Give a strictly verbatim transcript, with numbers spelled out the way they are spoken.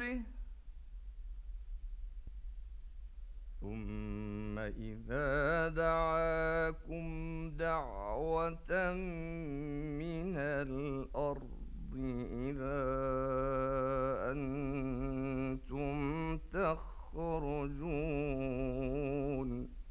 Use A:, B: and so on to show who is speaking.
A: به ثم إذا دعاكم دعوة من الأرض إذا أنتم تخرجون